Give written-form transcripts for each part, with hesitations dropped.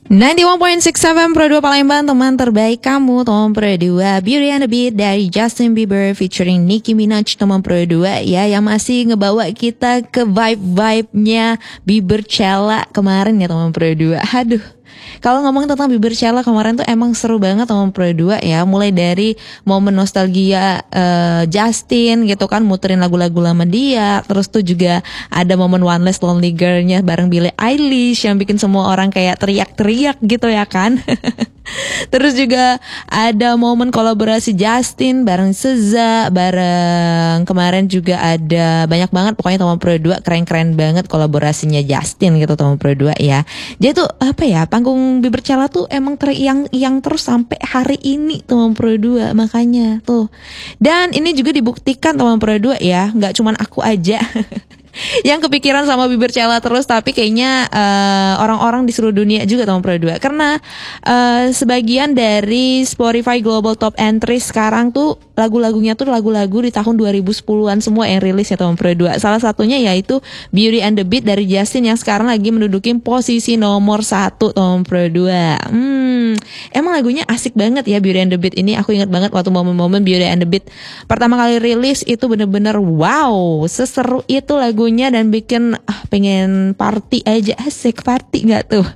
91.6 FM Pro 2 Palembang, teman terbaik kamu. Teman Pro 2 Beauty and the Beat dari Justin Bieber featuring Nicki Minaj. Teman Pro 2 ya, yang masih ngebawa kita ke vibe-nya Biebercella kemarin ya teman Pro 2. Aduh, kalau ngomong tentang Biebercella kemarin tuh emang seru banget teman Pro 2 ya. Mulai dari momen nostalgia Justin gitu kan, muterin lagu-lagu lama dia. Terus tuh juga ada momen One Less Lonely Girl-nya bareng Billie Eilish yang bikin semua orang kayak teriak-teriak gitu ya kan. Terus juga ada momen kolaborasi Justin bareng SZA, bareng kemarin juga ada banyak banget pokoknya teman Pro 2 keren-keren banget kolaborasinya Justin gitu teman Pro 2 ya. Dia tuh apa ya, panggung Biebercella tuh emang teriang-iang terus sampai hari ini teman Pro 2, makanya tuh. Dan ini juga dibuktikan teman Pro 2 ya, nggak cuman aku aja yang kepikiran sama Biebercella terus, tapi kayaknya orang-orang di seluruh dunia juga teman Pro 2. Karena sebagian dari Spotify Global Top Entries sekarang tuh lagu-lagunya tuh lagu-lagu di tahun 2010-an semua yang rilis ya teman Pro 2. Salah satunya yaitu Beauty and the Beat dari Justin yang sekarang lagi menduduki posisi nomor 1 teman Pro 2. Emang lagunya asik banget ya Beauty and the Beat ini. Aku ingat banget waktu momen-momen Beauty and the Beat pertama kali rilis itu bener-bener wow, seseru itu lagunya dan bikin pengen party aja. Asik, party gak tuh?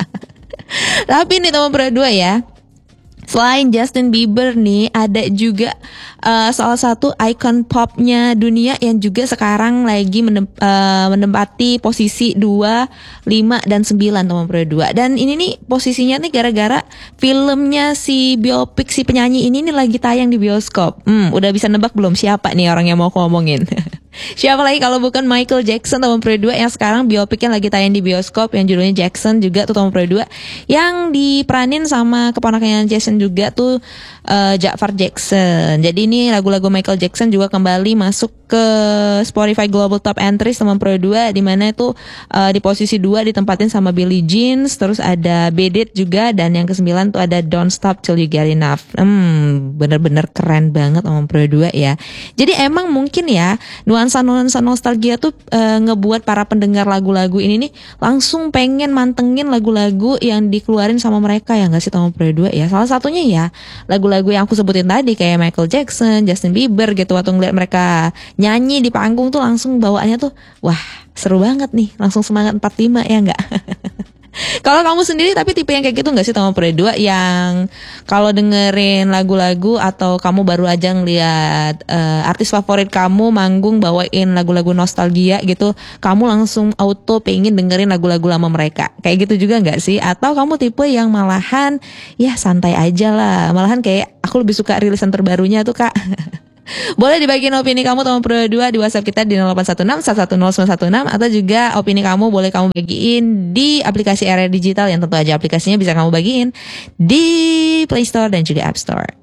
Tapi nih teman Pro 2 ya, selain Justin Bieber nih, ada juga salah satu ikon popnya dunia yang juga sekarang lagi menempati posisi 2, 5, dan 9 teman Pro 2. Dan ini nih posisinya nih gara-gara filmnya si biopik si penyanyi ini nih lagi tayang di bioskop. Udah bisa nebak belum siapa nih orang yang mau aku ngomongin? Siapa lagi kalau bukan Michael Jackson teman Pro 2 yang sekarang biopiknya lagi tayang di bioskop yang judulnya Jackson juga tuh teman Pro 2, yang diperanin sama keponakannya Jackson juga tuh Ja'far Jackson. Jadi ini lagu-lagu Michael Jackson juga kembali masuk ke Spotify Global Top Entries teman Pro 2, di mana itu di posisi 2 ditempatin sama Billie Jean, terus ada Beat It juga, dan yang ke-9 tuh ada Don't Stop Till You Get Enough. Bener-bener keren banget teman Pro 2 ya. Jadi emang mungkin ya nuansa-nuansa nostalgia tuh ngebuat para pendengar lagu-lagu ini nih langsung pengen mantengin lagu-lagu yang dikeluarin sama mereka ya nggak sih teman Pro 2 ya. Salah satunya ya lagu-lagu yang aku sebutin tadi kayak Michael Jackson, Justin Bieber gitu. Waktu ngeliat mereka nyanyi di panggung tuh langsung bawaannya tuh wah seru banget nih, langsung semangat 45 ya nggak? Kalau kamu sendiri tapi tipe yang kayak gitu gak sih teman Pro 2, yang kalau dengerin lagu-lagu atau kamu baru aja ngeliat artis favorit kamu manggung bawain lagu-lagu nostalgia gitu, kamu langsung auto pengen dengerin lagu-lagu lama mereka? Kayak gitu juga gak sih? Atau kamu tipe yang malahan ya santai aja lah, malahan kayak aku lebih suka rilisan terbarunya tuh Kak? Boleh dibagiin opini kamu teman Pro 2 di WhatsApp kita di 0816 110916, atau juga opini kamu boleh kamu bagiin di aplikasi RR Digital yang tentu aja aplikasinya bisa kamu bagiin di Play Store dan juga App Store.